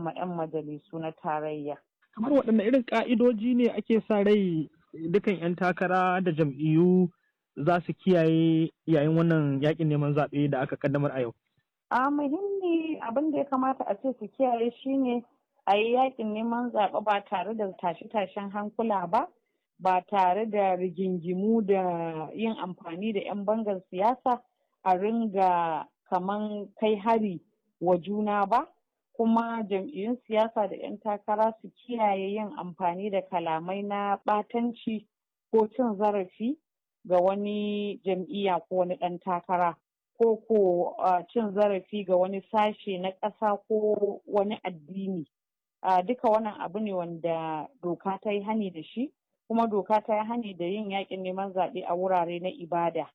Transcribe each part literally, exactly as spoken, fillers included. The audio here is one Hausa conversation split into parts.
kuma 'yan majalisu na tarayya. Kamar waɗanne irin ƙa'idoji ne ake sa rai dukan 'yan takara da jam'iyyu za su kiyaye yayin wannan yaƙin neman zaɓe da aka ƙaddamar a yau? A muhimmi abin da ya kamata a ce su kiyaye shine a yi yaƙin neman zaɓe ba tare da tashe-tashen hankula ba, ba tare da rigingimu da yin amfani da 'yan bangar siyasa a ringa kaman kai hari wa juna ba, kuma jam'iyyun siyasa da 'yan takara su kiyaye yin amfani da kalamai na ɓatanci ko cin zarafi ga wani jam'iyya ko wani ɗan takara, ko ko cin zarafi ga wani sashe na ƙasa ko wani addini. Duka wannan abu ne wanda doka ta yi hani da shi, kuma doka ta yi hani da yin yaƙin neman zaɓe a wurare na ibada.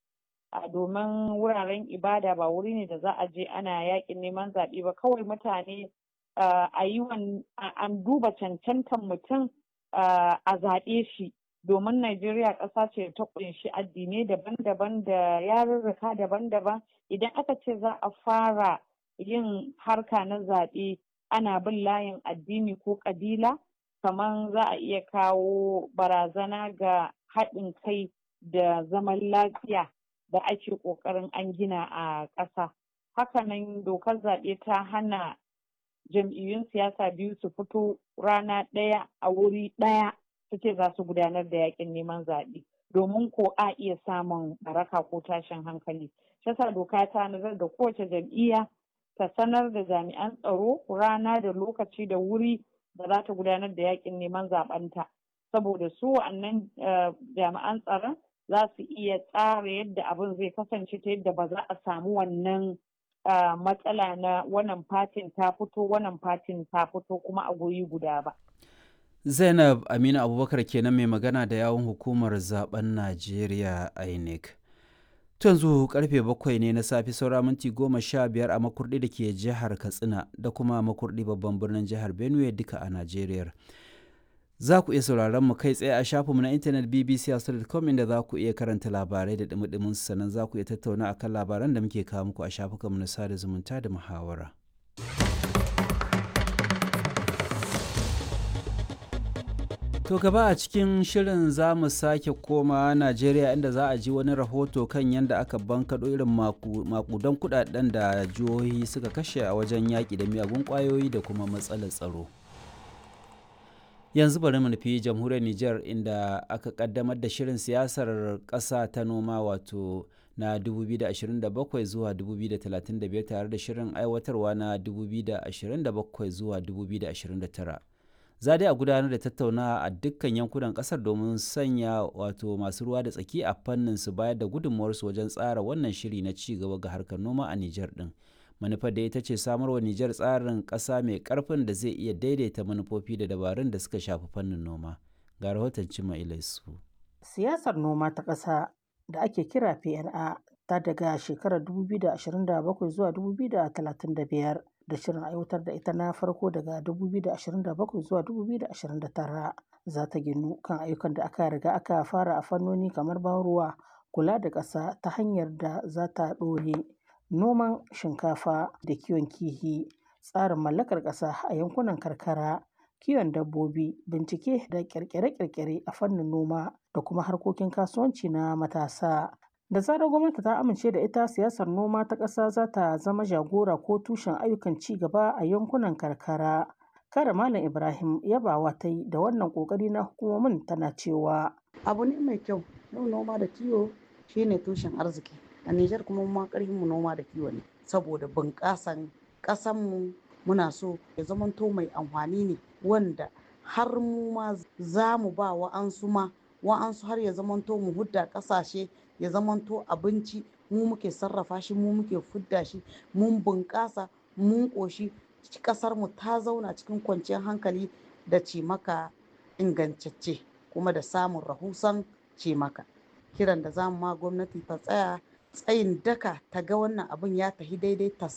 Domin wuraren ibada ba wuri ne da za a je ana yaƙin neman zaɓe ba, kawai mutane a yi an duba cancantan mutum a zaɓe shi, domin Najeriya ƙasa ce ta ƙunshi addinai daban-daban da yarurruka daban-daban. Idan aka ce za a fara yin harka na zaɓe ana bin layin addini ko ƙabila, kamar za a iya kawo barazana ga haɗin kai da zaman lafiya da ake ƙoƙarin an gina a ƙasa. Hakanan dokar zaɓe ta hana jam'iyyun siyasa biyu su fito rana ɗaya a wuri ɗaya su ce za su gudanar da yaƙin neman zaɓe, domin ko a iya samun baraka ko tashin hankali. Shi yasa doka ta nazar da kowace jam'iyya ta sanar da jami'an tsaro rana da lokaci da wuri da za ta gudanar da yaƙin neman zaɓenta, saboda su wa'annan jami'an tsaron za su iya tsara yadda abin zai kasance ta yadda ba za a samu wannan matsala na wannan fatin ta fito wannan fatin ta fito kuma a guri guda ba. Zainab Aminu Abubakar kenan mai magana da yawun hukumar zaben Najeriya I N E C. To yanzu karfe bakwai ne na safe saura minti goma sha biyar a Makurdi da ke jihar Katsina da kuma Makurdi babban birnin jihar Benue duka a Najeriya. Za ku iya sauraron mu kai tsaye a shafinmu na intanet b b c hausa dot com inda za ku iya karanta labarai da dumi sannan za ku iya tattauna akan labaran da muke kawo muku a shafukanmu na sada zumunta da muhawara. To gaba a cikin shirin za mu sake koma Najeriya inda za a ji wani rahoto kan yadda aka bankaɗo irin makudan kudaden da jihohi suka kashe a wajen yaƙi da miyagun ƙwayoyi da kuma matsalar tsaro. Yanzu bari mu nufi jamhuriyar Nijar inda aka kaddamar da shirin siyasar ƙasa ta noma wato na dubu biyu da ashirin da bakwai zuwa dubu biyu da talatin da biyar tare da shirin aiwatarwa na dubu biyu da ashirin da bakwai zuwa dubu biyu da ashirin da tara. Za dai a gudanar da tattaunawa a dukkan yankunan kasar domin sanya wato masu ruwa da tsaki a fannin su bayar da gudunmuwarsu wajen tsara wannan shiri na ci gaba ga harkar noma a Nijar din. Manufar da ita ce samarwa Nijar tsarin ƙasa mai ƙarfin da zai iya daidaita manufofi da dabarun da suka shafi fannin noma. Ga rahoton Cima Ilaisu. Siyasar noma ta ƙasa da ake kira P N A ta daga shekarar dubu biyu da ashirin da bakwai zuwa dubu biyu da talatin da biyar. Da shirin aiwatar da ita na farko daga dubu biyu da ashirin da bakwai zuwa dubu biyu da ashirin da tara za ta ginu kan ayyukan da aka riga aka fara a fannoni kamar ban ruwa, kula da ƙasa ta hanyar da za ta ɗore, noman shinkafa da kiwon kihi, tsarin mallakar ƙasa a yankunan karkara, kiwon dabbobi, bincike da ƙirƙire-ƙirƙire a fannin noma da kuma harkokin kasuwanci na matasa. Da zarar gwamnati ta amince da ita, siyasar noma ta ƙasa za ta zama jagora ko tushen ayyukan ci gaba a yankunan karkara. Kada Malam Ibrahim yabawa ta yi da wannan ƙoƙari na hukumomin tana cewa. Abu ne mai kyau, yau noma da kiwo shine tushen arziki. A Nijar kuma ma ƙarfin mu noma da kiwo ne, saboda bunƙasan ƙasanmu muna so ya zamanto mai amfani ne wanda har mu ma za mu ba wa'ansu ma wa'ansu har ya zamanto mu hudda ƙasashe ya zamanto abinci mu muke sarrafa shi mu muke fudda shi mun bunƙasa mun ƙoshi ƙasar mu ta zauna cikin kwanciyar hankali da cimaka ingantacce kuma da samun rahusan cimaka. Kiran da zamu ma gwamnati ta tsaya tsayin daka ta ga wannan abin ya tafi daidai ta